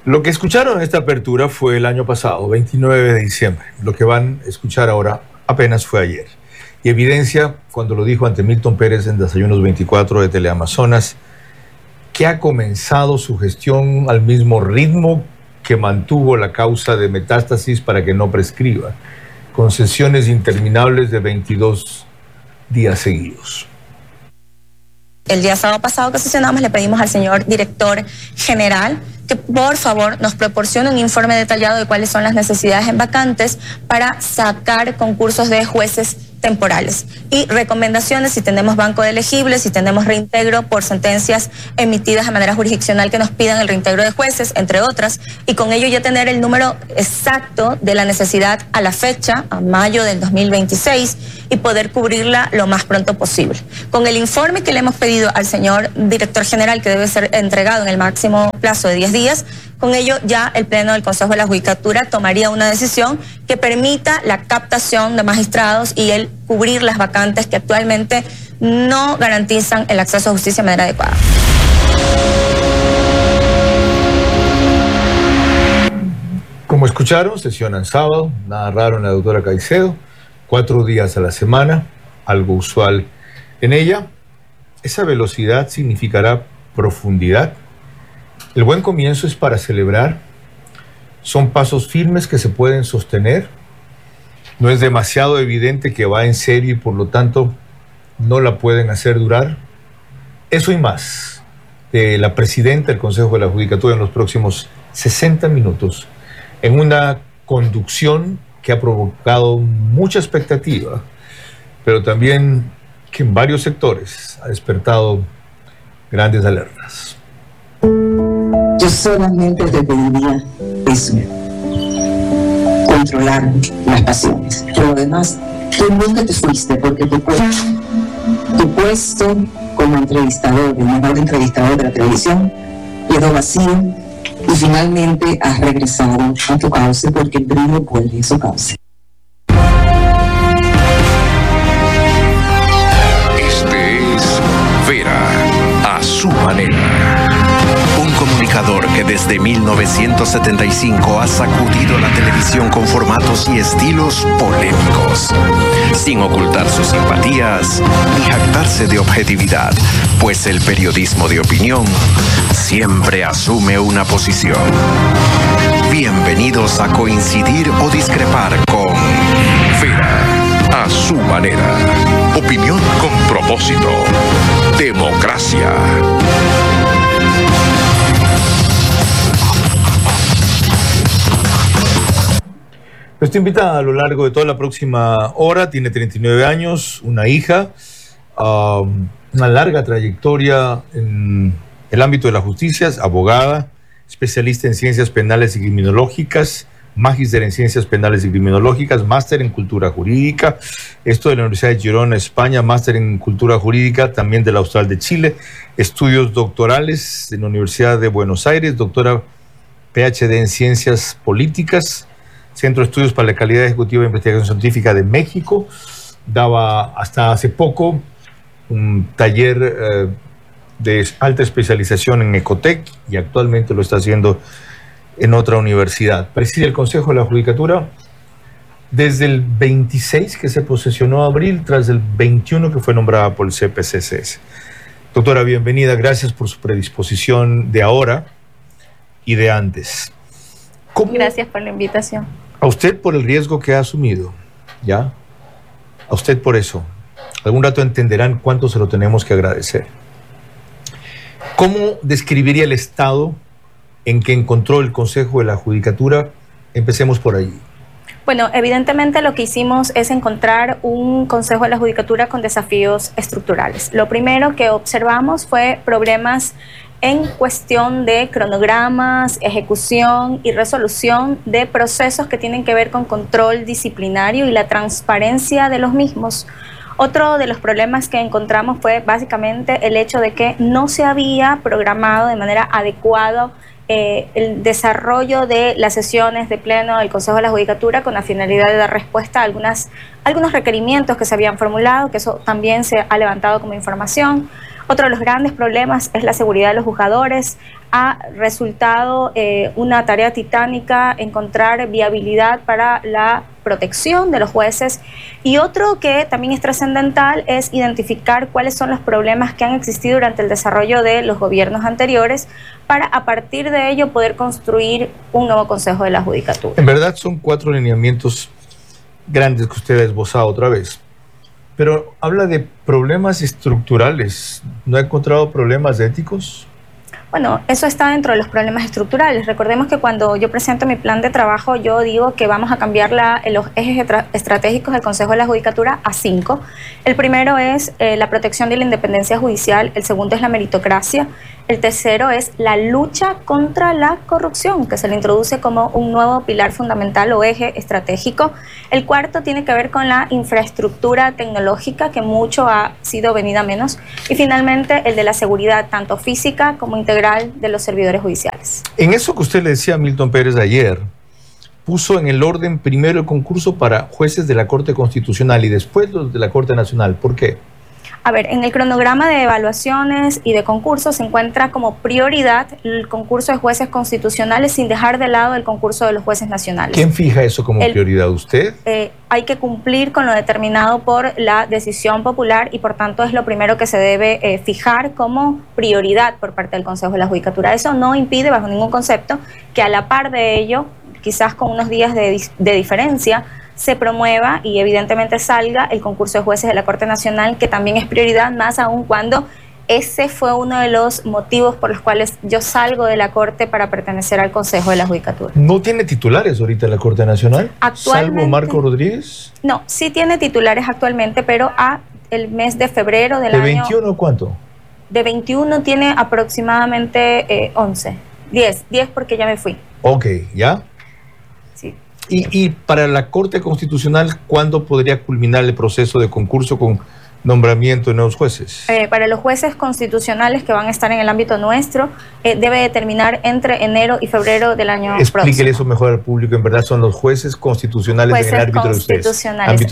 Lo que escucharon en esta apertura fue el año pasado, 29 de diciembre. Lo que van a escuchar ahora apenas fue ayer. Y evidencia, cuando lo dijo ante Milton Pérez en Desayunos 24 de Teleamazonas, que ha comenzado su gestión al mismo ritmo que mantuvo la causa de Metástasis para que no prescriba, con sesiones interminables de 22 días seguidos. El día sábado pasado que sesionamos le pedimos al señor director general que por favor nos proporcione un informe detallado de cuáles son las necesidades en vacantes para sacar concursos de jueces temporales y recomendaciones si tenemos banco de elegibles, si tenemos reintegro por sentencias emitidas de manera jurisdiccional que nos pidan el reintegro de jueces, entre otras, y con ello ya tener el número exacto de la necesidad a la fecha, a mayo del 2026, y poder cubrirla lo más pronto posible. Con el informe que le hemos pedido al señor director general, que debe ser entregado en el máximo plazo de 10 días, con ello ya el Pleno del Consejo de la Judicatura tomaría una decisión que permita la captación de magistrados y el cubrir las vacantes que actualmente no garantizan el acceso a justicia de manera adecuada. Como escucharon, sesionan sábado, nada raro en la doctora Caicedo, 4 días a la semana, algo usual en ella. Esa velocidad significará profundidad. El buen comienzo es para celebrar. Son pasos firmes que se pueden sostener. No es demasiado evidente que va en serio y por lo tanto no la pueden hacer durar. Eso y más de la presidenta del Consejo de la Judicatura en los próximos 60 minutos, en una conducción que ha provocado mucha expectativa, pero también que en varios sectores ha despertado grandes alertas. Yo solamente te pediría eso, controlar las pasiones. Pero además, tú nunca te fuiste porque tu puesto como entrevistador, el mejor entrevistador de la televisión, quedó vacío y finalmente has regresado a tu cauce porque el brillo vuelve a su cauce. Este es Vera a su manera. Un comunicador que desde 1975 ha sacudido la televisión con formatos y estilos polémicos, sin ocultar sus simpatías ni jactarse de objetividad, pues el periodismo de opinión siempre asume una posición. Bienvenidos a coincidir o discrepar con Vera a su manera. Opinión con propósito. Democracia. Nuestra invitada a lo largo de toda la próxima hora tiene 39 años, una hija, una larga trayectoria en el ámbito de la justicia, abogada, especialista en ciencias penales y criminológicas, magíster en ciencias penales y criminológicas, máster en cultura jurídica, esto de la Universidad de Girona, España, máster en cultura jurídica también de la Austral de Chile, estudios doctorales en la Universidad de Buenos Aires, doctora PhD en ciencias políticas, Centro de Estudios para la Calidad Ejecutiva e Investigación Científica de México. Daba hasta hace poco un taller de alta especialización en Ecotec y actualmente lo está haciendo en otra universidad. Preside el Consejo de la Judicatura desde el 26 que se posesionó abril, tras el 21 que fue nombrada por el CPCCS. Doctora, bienvenida. Gracias por su predisposición de ahora y de antes. Gracias por la invitación. A usted por el riesgo que ha asumido, ¿ya? A usted por eso. Algún rato entenderán cuánto se lo tenemos que agradecer. ¿Cómo describiría el estado en que encontró el Consejo de la Judicatura? Empecemos por allí. Bueno, evidentemente lo que hicimos es encontrar un Consejo de la Judicatura con desafíos estructurales. Lo primero que observamos fue problemas en cuestión de cronogramas, ejecución y resolución de procesos que tienen que ver con control disciplinario y la transparencia de los mismos. Otro de los problemas que encontramos fue básicamente el hecho de que no se había programado de manera adecuada el desarrollo de las sesiones de pleno del Consejo de la Judicatura con la finalidad de dar respuesta a algunos requerimientos que se habían formulado, que eso también se ha levantado como información. Otro de los grandes problemas es la seguridad de los juzgadores. Ha resultado una tarea titánica encontrar viabilidad para la protección de los jueces. Y otro que también es trascendental es identificar cuáles son los problemas que han existido durante el desarrollo de los gobiernos anteriores para a partir de ello poder construir un nuevo Consejo de la Judicatura. En verdad son 4 lineamientos grandes que usted ha esbozado otra vez. Pero habla de problemas estructurales. ¿No ha encontrado problemas éticos? Bueno, eso está dentro de los problemas estructurales. Recordemos que cuando yo presento mi plan de trabajo, yo digo que vamos a cambiar los ejes estratégicos del Consejo de la Judicatura a 5. El primero es la protección de la independencia judicial, el segundo es la meritocracia, el tercero es la lucha contra la corrupción, que se le introduce como un nuevo pilar fundamental o eje estratégico. El cuarto tiene que ver con la infraestructura tecnológica, que mucho ha sido venida menos. Y finalmente el de la seguridad, tanto física como integral, de los servidores judiciales. En eso que usted le decía a Milton Pérez ayer, puso en el orden primero el concurso para jueces de la Corte Constitucional y después los de la Corte Nacional. ¿Por qué? A ver, en el cronograma de evaluaciones y de concursos se encuentra como prioridad el concurso de jueces constitucionales sin dejar de lado el concurso de los jueces nacionales. ¿Quién fija eso como prioridad? ¿Usted? Hay que cumplir con lo determinado por la decisión popular y por tanto es lo primero que se debe fijar como prioridad por parte del Consejo de la Judicatura. Eso no impide bajo ningún concepto que a la par de ello, quizás con unos días de diferencia, se promueva y evidentemente salga el concurso de jueces de la Corte Nacional, que también es prioridad, más aún cuando ese fue uno de los motivos por los cuales yo salgo de la Corte para pertenecer al Consejo de la Judicatura. ¿No tiene titulares ahorita la Corte Nacional? Actualmente, ¿salvo Marco Rodríguez? No, sí tiene titulares actualmente, pero el mes de febrero del año... ¿De 21 cuánto? De 21 tiene aproximadamente 11, 10 porque ya me fui. Ok, ¿ya? Sí. Y para la Corte Constitucional, ¿cuándo podría culminar el proceso de concurso con nombramiento de nuevos jueces? Para los jueces constitucionales que van a estar en el ámbito nuestro, debe determinar entre enero y febrero del año próximo. Explíquele eso mejor al público. En verdad son los jueces constitucionales en el ámbito de ustedes.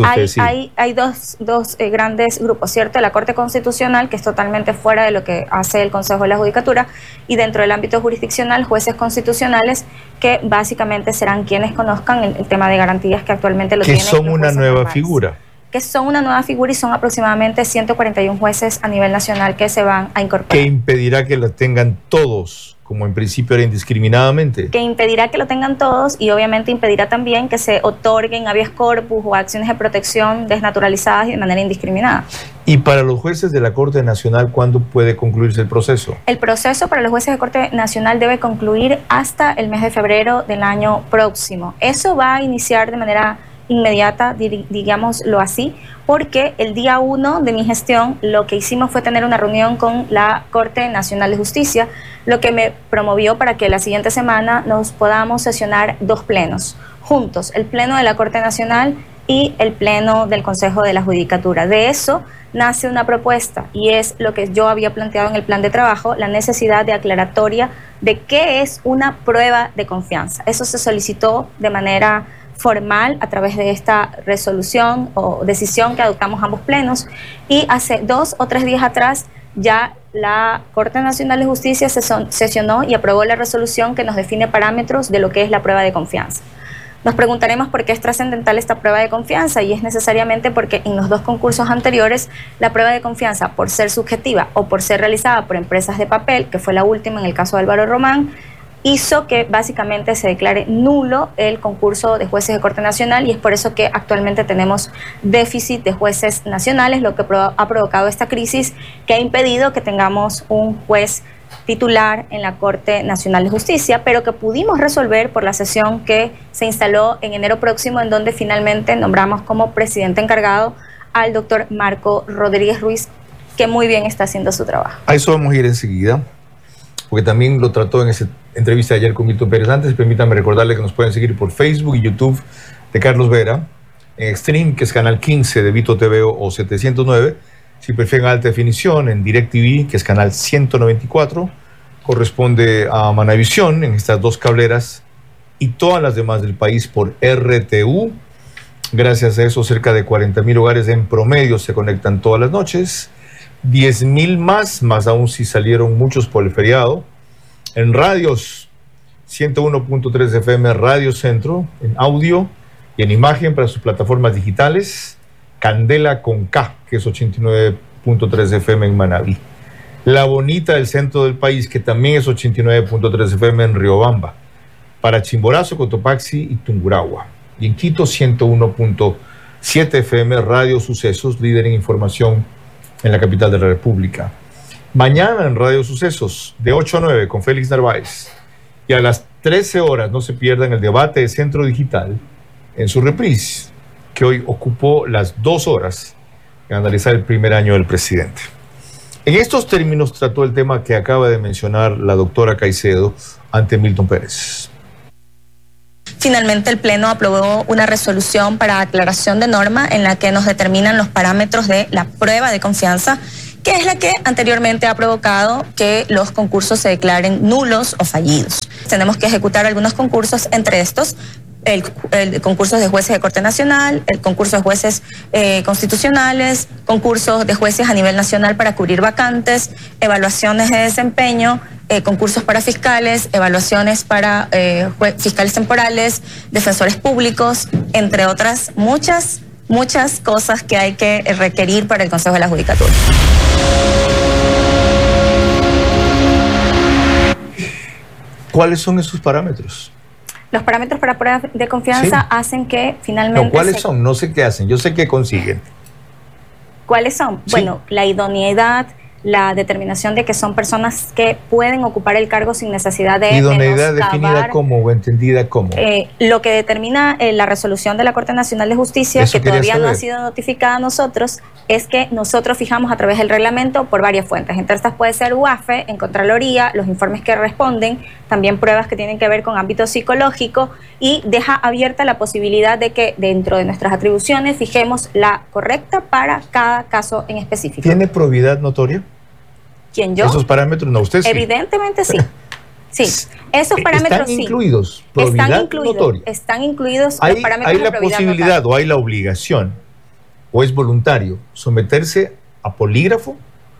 Hay dos grandes grupos, ¿cierto? La Corte Constitucional, que es totalmente fuera de lo que hace el Consejo de la Judicatura, y dentro del ámbito jurisdiccional, jueces constitucionales, que básicamente serán quienes conozcan el tema de garantías que actualmente lo tienen. Que son una nueva figura. Que son una nueva figura y son aproximadamente 141 jueces a nivel nacional que se van a incorporar. ¿Qué impedirá que la tengan todos, como en principio era indiscriminadamente? Que impedirá que lo tengan todos y obviamente impedirá también que se otorguen habeas corpus o acciones de protección desnaturalizadas y de manera indiscriminada. ¿Y para los jueces de la Corte Nacional cuándo puede concluirse el proceso? El proceso para los jueces de Corte Nacional debe concluir hasta el mes de febrero del año próximo. Eso va a iniciar de manera inmediata, digámoslo así, porque el día 1 de mi gestión lo que hicimos fue tener una reunión con la Corte Nacional de Justicia, lo que me promovió para que la siguiente semana nos podamos sesionar 2 plenos juntos, el pleno de la Corte Nacional y el pleno del Consejo de la Judicatura. De eso nace una propuesta y es lo que yo había planteado en el plan de trabajo, la necesidad de aclaratoria de qué es una prueba de confianza. Eso se solicitó de manera formal a través de esta resolución o decisión que adoptamos ambos plenos, y hace 2 o 3 días atrás ya la Corte Nacional de Justicia sesionó y aprobó la resolución que nos define parámetros de lo que es la prueba de confianza. Nos preguntaremos por qué es trascendental esta prueba de confianza, y es necesariamente porque en los 2 concursos anteriores la prueba de confianza, por ser subjetiva o por ser realizada por empresas de papel, que fue la última en el caso de Álvaro Román, hizo que básicamente se declare nulo el concurso de jueces de Corte Nacional, y es por eso que actualmente tenemos déficit de jueces nacionales, lo que ha provocado esta crisis que ha impedido que tengamos un juez titular en la Corte Nacional de Justicia, pero que pudimos resolver por la sesión que se instaló en enero próximo, en donde finalmente nombramos como presidente encargado al doctor Marco Rodríguez Ruiz, que muy bien está haciendo su trabajo. A eso vamos a ir enseguida, porque también lo trató en esa entrevista de ayer con Milton Pérez. Antes, permítanme recordarle que nos pueden seguir por Facebook y YouTube de Carlos Vera, en Extreme, que es canal 15 de Vito TV o 709, si prefieren alta definición, en DirecTV, que es canal 194, corresponde a Manavisión, en estas 2 cableras, y todas las demás del país por RTU. Gracias a eso, cerca de 40,000 hogares en promedio se conectan todas las noches. 10,000 más aún si salieron muchos por el feriado. En radios, 101.3 FM Radio Centro, en audio y en imagen para sus plataformas digitales. Candela con K, que es 89.3 FM en Manabí. La Bonita del centro del país, que también es 89.3 FM en Riobamba. Para Chimborazo, Cotopaxi y Tungurahua. Y en Quito, 101.7 FM Radio Sucesos, líder en información en la capital de la República. Mañana en Radio Sucesos, de 8 a 9, con Félix Narváez. Y a las 13 horas no se pierdan el debate de Centro Digital en su reprise, que hoy ocupó las 2 horas en analizar el primer año del presidente. En estos términos trató el tema que acaba de mencionar la doctora Caicedo ante Milton Pérez. Finalmente, el Pleno aprobó una resolución para aclaración de norma en la que nos determinan los parámetros de la prueba de confianza, que es la que anteriormente ha provocado que los concursos se declaren nulos o fallidos. Tenemos que ejecutar algunos concursos, entre estos el concurso de jueces de Corte Nacional, el concurso de jueces constitucionales, concursos de jueces a nivel nacional para cubrir vacantes, evaluaciones de desempeño, concursos para fiscales, evaluaciones para fiscales temporales, defensores públicos, entre otras muchas cosas que hay que requerir para el Consejo de la Judicatura. ¿Cuáles son esos parámetros? Los parámetros para pruebas de confianza hacen que finalmente... No, ¿cuáles son? No sé qué hacen, yo sé qué consiguen. ¿Cuáles son? Sí. Bueno, la idoneidad, la determinación de que son personas que pueden ocupar el cargo sin necesidad de ¿Idoneidad definida como o entendida como? Lo que determina la resolución de la Corte Nacional de Justicia, que todavía no ha sido notificada a nosotros, es que nosotros fijamos a través del reglamento por varias fuentes. Entre estas puede ser UAFE, en Contraloría, los informes que responden, también pruebas que tienen que ver con ámbito psicológico, y deja abierta la posibilidad de que dentro de nuestras atribuciones fijemos la correcta para cada caso en específico. ¿Tiene probidad notoria? ¿Quién, yo? Esos parámetros, no, usted sí. Evidentemente sí. Sí, esos parámetros ¿Están incluidos? ¿Probidad notoria? Están incluidos los parámetros de probidad. ¿Hay la posibilidad notoria o hay la obligación, o es voluntario, someterse a polígrafo?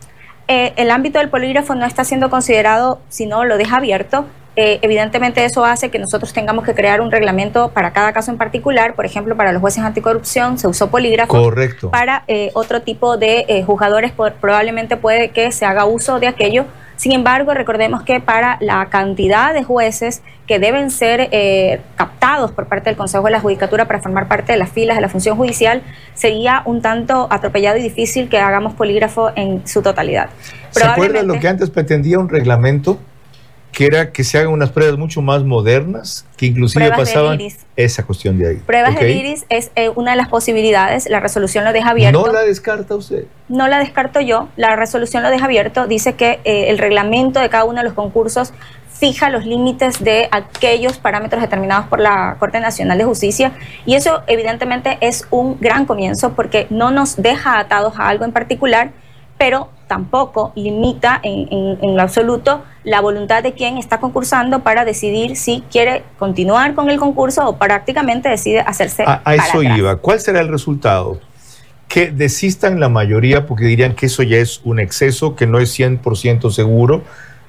El ámbito del polígrafo no está siendo considerado, sino lo deja abierto. Evidentemente eso hace que nosotros tengamos que crear un reglamento para cada caso en particular. Por ejemplo, para los jueces anticorrupción se usó polígrafo. Correcto. Para otro tipo de juzgadores probablemente puede que se haga uso de aquello. Sin embargo, recordemos que para la cantidad de jueces que deben ser captados por parte del Consejo de la Judicatura para formar parte de las filas de la función judicial, sería un tanto atropellado y difícil que hagamos polígrafo en su totalidad. ¿Se acuerdan lo que antes pretendía un reglamento? Que era que se hagan unas pruebas mucho más modernas, que inclusive pruebas pasaban esa cuestión de ahí. Pruebas del iris es una de las posibilidades, la resolución lo deja abierto. ¿No la descarta usted? No la descarto yo, la resolución lo deja abierto, dice que el reglamento de cada uno de los concursos fija los límites de aquellos parámetros determinados por la Corte Nacional de Justicia, y eso evidentemente es un gran comienzo porque no nos deja atados a algo en particular, pero tampoco limita en lo absoluto la voluntad de quien está concursando para decidir si quiere continuar con el concurso o prácticamente decide hacerse a eso atrás. Iba. ¿Cuál será el resultado? Que desistan la mayoría porque dirían que eso ya es un exceso, que no es 100% seguro,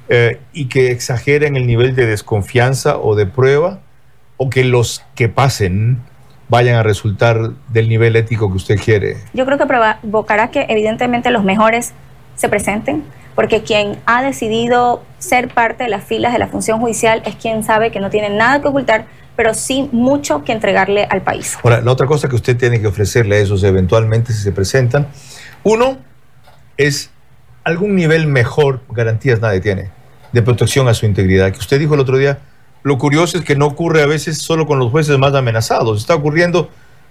y que exageren el nivel de desconfianza o de prueba, o que los que pasen vayan a resultar del nivel ético que usted quiere. Yo creo que provocará que evidentemente los mejores se presenten, porque quien ha decidido ser parte de las filas de la función judicial es quien sabe que no tiene nada que ocultar, pero sí mucho que entregarle al país. Ahora, la otra cosa que usted tiene que ofrecerle a esos eventualmente si se presentan, uno es algún nivel mejor, garantías nadie tiene, de protección a su integridad, que usted dijo el otro día. Lo curioso es que no ocurre a veces solo con los jueces más amenazados, está ocurriendo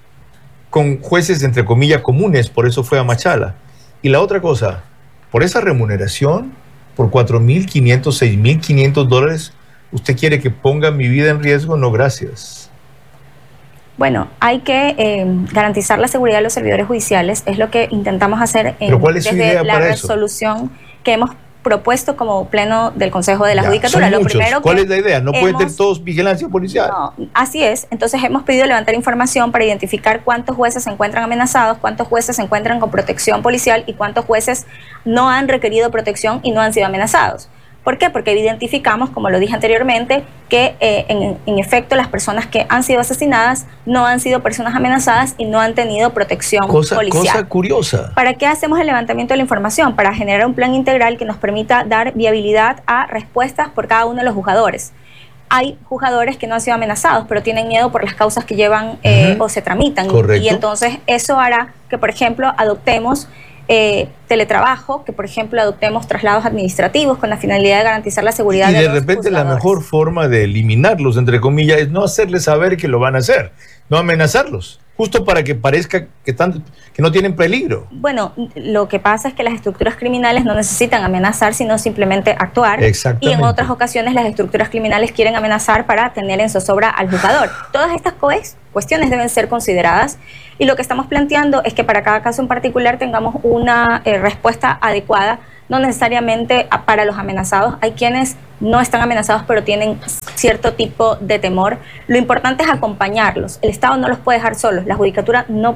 con jueces entre comillas comunes, por eso fue a Machala. Y la otra cosa, por esa remuneración, por $4,500, $6,500, ¿usted quiere que ponga mi vida en riesgo? No, gracias. Bueno, hay que garantizar la seguridad de los servidores judiciales, es lo que intentamos hacer ¿Pero cuál es su idea desde la para resolución eso? que hemos propuesto como pleno del Consejo de la Judicatura. Son muchos. ¿Cuál es la idea? ¿No pueden tener todos vigilancia policial? No, así es. Entonces hemos pedido levantar información para identificar cuántos jueces se encuentran amenazados, cuántos jueces se encuentran con protección policial y cuántos jueces no han requerido protección y no han sido amenazados. ¿Por qué? Porque identificamos, como lo dije anteriormente, que en efecto las personas que han sido asesinadas no han sido personas amenazadas y no han tenido protección policial. Cosa curiosa. ¿Para qué hacemos el levantamiento de la información? Para generar un plan integral que nos permita dar viabilidad a respuestas por cada uno de los juzgadores. Hay juzgadores que no han sido amenazados, pero tienen miedo por las causas que llevan o se tramitan. Correcto. Y entonces eso hará que, por ejemplo, adoptemos teletrabajo, que por ejemplo adoptemos traslados administrativos con la finalidad de garantizar la seguridad de los juzgadores. Y de repente la mejor forma de eliminarlos, entre comillas, es no hacerles saber que lo van a hacer, no amenazarlos, justo para que parezca que no tienen peligro. Bueno, lo que pasa es que las estructuras criminales no necesitan amenazar, sino simplemente actuar. Exactamente. Y en otras ocasiones las estructuras criminales quieren amenazar para tener en zozobra al juzgador. Todas estas cuestiones deben ser consideradas y lo que estamos planteando es que para cada caso en particular tengamos una respuesta adecuada, no necesariamente para los amenazados. Hay quienes no están amenazados pero tienen cierto tipo de temor. Lo importante es acompañarlos. El Estado no los puede dejar solos. La Judicatura no